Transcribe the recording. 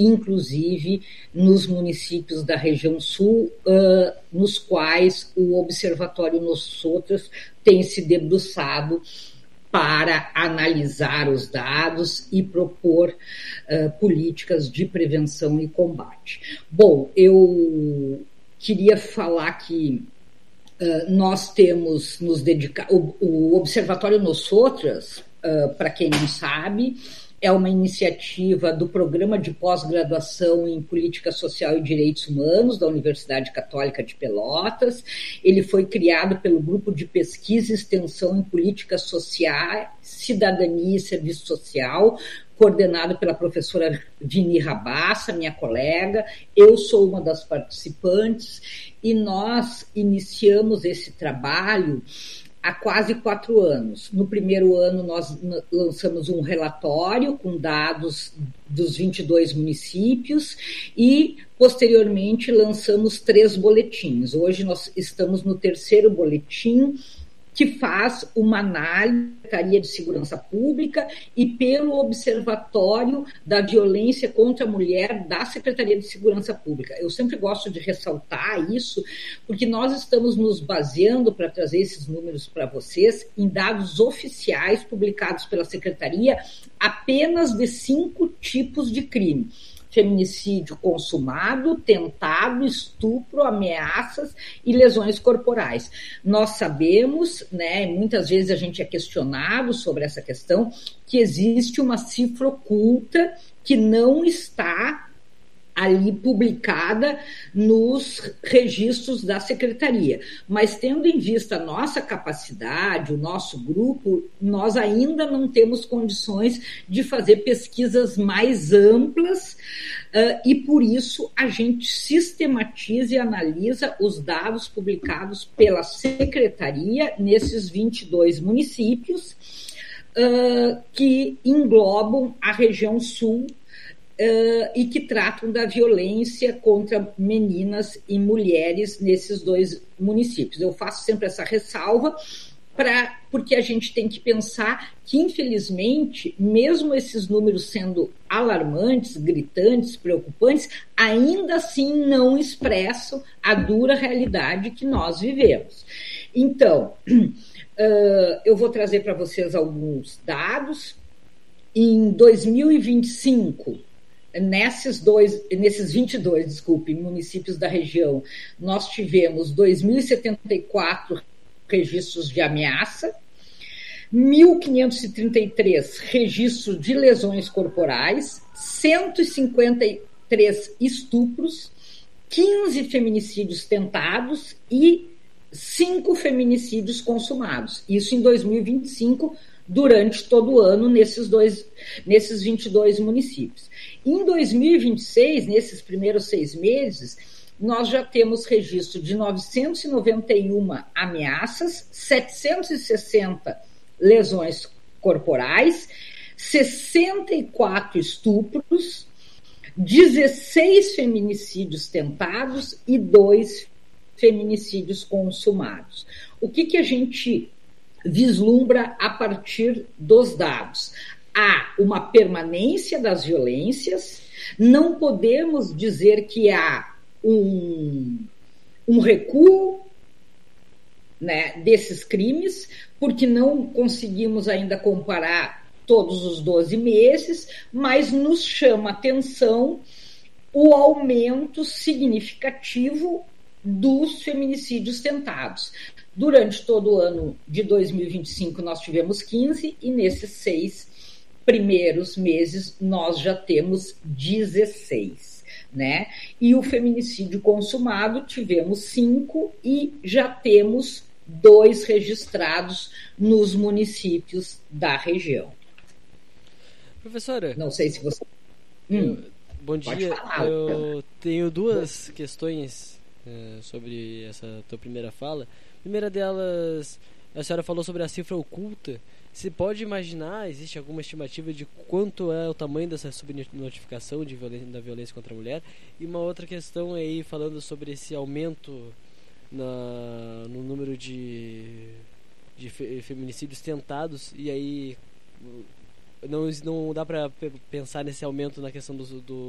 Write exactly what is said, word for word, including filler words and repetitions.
inclusive nos municípios da região sul, uh, nos quais o Observatório Nosotras tem se debruçado para analisar os dados e propor uh, políticas de prevenção e combate. Bom, eu queria falar que uh, nós temos nos dedicado... O, o Observatório Nosotras, uh, para quem não sabe, é uma iniciativa do Programa de Pós-Graduação em Política Social e Direitos Humanos da Universidade Católica de Pelotas. Ele foi criado pelo Grupo de Pesquisa e Extensão em Políticas Sociais, Cidadania e Serviço Social, coordenado pela professora Vini Rabassa, minha colega. Eu sou uma das participantes e nós iniciamos esse trabalho há quase quatro anos. No primeiro ano, nós lançamos um relatório com dados dos vinte e dois municípios e, posteriormente, lançamos três boletins. Hoje nós estamos no terceiro boletim, que faz uma análise da Secretaria de Segurança Pública e pelo Observatório da Violência contra a Mulher da Secretaria de Segurança Pública. Eu sempre gosto de ressaltar isso, porque nós estamos nos baseando para trazer esses números para vocês em dados oficiais publicados pela Secretaria apenas de cinco tipos de crime: feminicídio consumado, tentado, estupro, ameaças e lesões corporais. Nós sabemos, né, muitas vezes a gente é questionado sobre essa questão, que existe uma cifra oculta que não está ali publicada nos registros da Secretaria. Mas, tendo em vista a nossa capacidade, o nosso grupo, nós ainda não temos condições de fazer pesquisas mais amplas uh, e, por isso, a gente sistematiza e analisa os dados publicados pela Secretaria nesses vinte e dois municípios uh, que englobam a região sul Uh, e que tratam da violência contra meninas e mulheres nesses dois municípios. Eu faço sempre essa ressalva, pra, porque a gente tem que pensar que, infelizmente, mesmo esses números sendo alarmantes, gritantes, preocupantes, ainda assim não expressam a dura realidade que nós vivemos. Então, uh, eu vou trazer para vocês alguns dados. Em dois mil e vinte e cinco, Nesses, dois, nesses vinte e dois, desculpe, municípios da região, nós tivemos dois mil e setenta e quatro registros de ameaça, mil quinhentos e trinta e três registros de lesões corporais, cento e cinquenta e três estupros, quinze feminicídios tentados e cinco feminicídios consumados. Isso em dois mil e vinte e cinco, durante todo o ano, nesses, dois, nesses vinte e dois municípios. Em dois mil e vinte e seis, nesses primeiros seis meses, nós já temos registro de novecentos e noventa e uma ameaças, setecentos e sessenta lesões corporais, sessenta e quatro estupros, dezesseis feminicídios tentados e dois feminicídios consumados. O que, que a gente vislumbra a partir dos dados? Há uma permanência das violências, não podemos dizer que há um, um recuo, né, desses crimes, porque não conseguimos ainda comparar todos os doze meses, mas nos chama atenção o aumento significativo dos feminicídios tentados. Durante todo o ano de dois mil e vinte e cinco, nós tivemos quinze, e nesses seis primeiros meses nós já temos dezesseis, né? E o feminicídio consumado tivemos cinco e já temos dois registrados nos municípios da região. Professora, não sei se você... Hum, eu, bom dia, falar, eu tenho duas bom. questões uh, sobre essa tua primeira fala. A primeira delas, a senhora falou sobre a cifra oculta. Você pode imaginar, existe alguma estimativa de quanto é o tamanho dessa subnotificação de violência, da violência contra a mulher? E uma outra questão aí, falando sobre esse aumento na, no número de, de fe, feminicídios tentados, e aí não, não dá para pensar nesse aumento na questão do, do